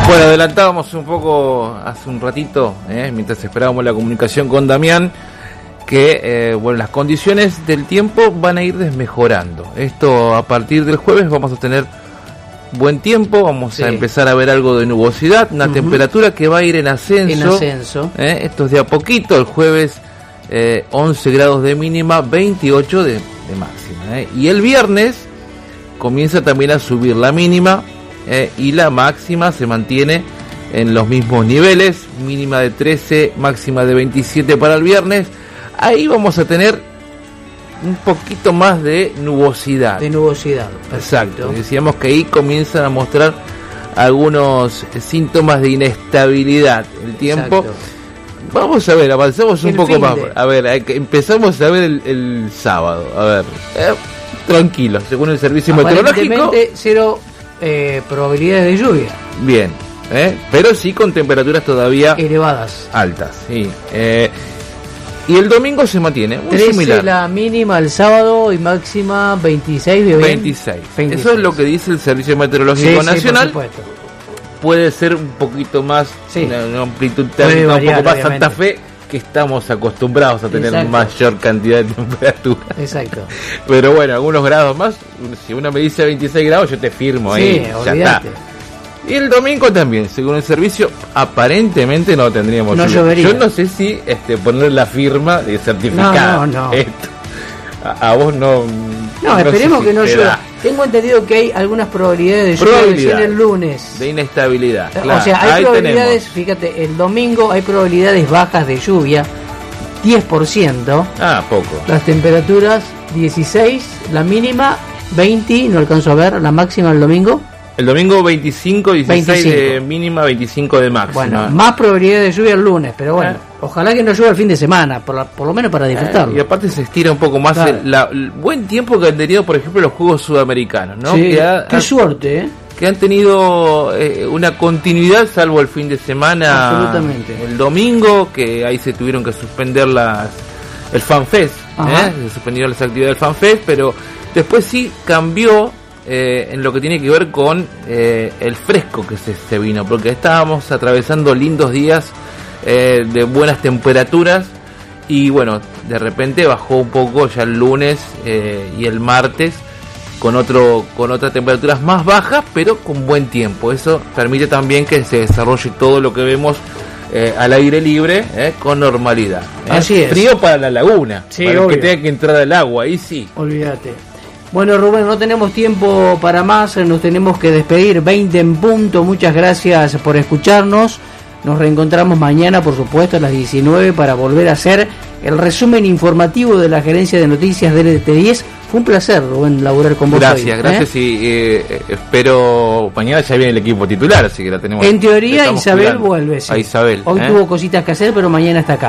Bueno, adelantábamos un poco hace un ratito, mientras esperábamos la comunicación con Damián, que bueno, las condiciones del tiempo van a ir desmejorando. Esto a partir del jueves vamos a tener buen tiempo, vamos a empezar a ver algo de nubosidad, una temperatura que va a ir en ascenso. Esto es de a poquito, el jueves 11 grados de mínima, 28 de máxima. Y el viernes comienza también a subir la mínima, y la máxima se mantiene en los mismos niveles, mínima de 13, máxima de 27 para el viernes. Ahí vamos a tener un poquito más de nubosidad. Exacto. Decíamos que ahí comienzan a mostrar algunos síntomas de inestabilidad el tiempo. Exacto. Vamos a ver, avanzamos un poco más. A ver, empezamos a ver el sábado. A ver, tranquilo, según el servicio meteorológico. Cero probabilidades de lluvia. Bien, pero sí con temperaturas todavía elevadas, altas. Sí. Y el domingo se mantiene muy 13 similar. La mínima el sábado y máxima 26. 26. Eso es lo que dice el Servicio Meteorológico Nacional. Por supuesto. Puede ser un poquito más, una amplitud térmica un poco más Santa Fe, que estamos acostumbrados a tener mayor cantidad de temperatura. Exacto. Pero bueno, algunos grados más. Si uno me dice 26 grados, yo te firmo ahí. Sí, olvídate. Y el domingo también, según el servicio, aparentemente no tendríamos lluvia. Llovería. Yo no sé si poner la firma de certificado. No. A vos no. No, esperemos que no llueva. Tengo entendido que hay algunas probabilidades de lluvia el lunes. De inestabilidad. Claro, o sea, hay probabilidades, fíjate, el domingo hay probabilidades bajas de lluvia, 10%. Poco. Las temperaturas 16, la mínima 20, no alcanzo a ver, la máxima el domingo. El domingo 25, 16 de mínima, 25 de máxima. Bueno, más probabilidad de lluvia el lunes, pero bueno, ojalá que no llueva el fin de semana, por lo menos para disfrutarlo. Y aparte se estira un poco más el buen tiempo que han tenido, por ejemplo, los Juegos Sudamericanos, ¿no? Sí, qué suerte, que han tenido una continuidad, salvo el fin de semana. Absolutamente. El domingo, que ahí se tuvieron que suspender el FanFest, se suspendieron las actividades del FanFest, pero después sí cambió en lo que tiene que ver con el fresco que se vino, porque estábamos atravesando lindos días de buenas temperaturas, y bueno, de repente bajó un poco ya el lunes y el martes con otras temperaturas más bajas, pero con buen tiempo. Eso permite también que se desarrolle todo lo que vemos al aire libre, con normalidad. Así es. Frío para la laguna, sí, para el que tenga que entrar al agua, ahí sí. Olvídate. Bueno, Rubén, no tenemos tiempo para más, nos tenemos que despedir, 20 en punto, muchas gracias por escucharnos, nos reencontramos mañana, por supuesto, a las 19 para volver a hacer el resumen informativo de la Gerencia de Noticias del LT10. Fue un placer, Rubén, laburar con vos. Gracias, y espero, mañana ya viene el equipo titular, así que la tenemos. En teoría, Isabel vuelve. Sí. A Isabel. Hoy tuvo cositas que hacer, pero mañana está acá.